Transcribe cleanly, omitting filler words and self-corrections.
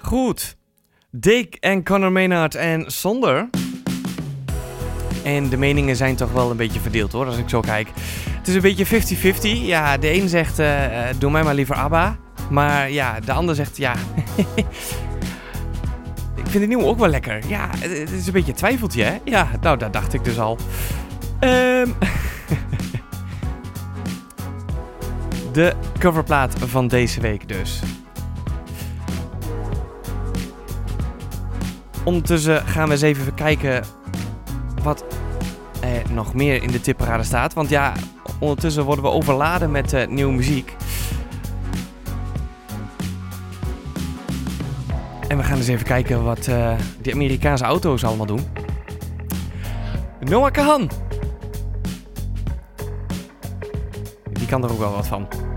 Goed. Dick en Conor Maynard en Sonder. En de meningen zijn toch wel een beetje verdeeld hoor, als ik zo kijk. Het is een beetje 50-50. Ja, de een zegt, doe mij maar liever ABBA. Maar ja, de ander zegt, ja... ik vind het nieuwe ook wel lekker. Ja, het is een beetje een twijfeltje, hè? Ja, nou, dat dacht ik dus al. De coverplaat van deze week dus. Ondertussen gaan we eens even kijken wat er nog meer in de tipparade staat. Want ja, ondertussen worden we overladen met nieuwe muziek. En we gaan eens even kijken wat die Amerikaanse auto's allemaal doen. Noah Kahan. Die kan er ook wel wat van.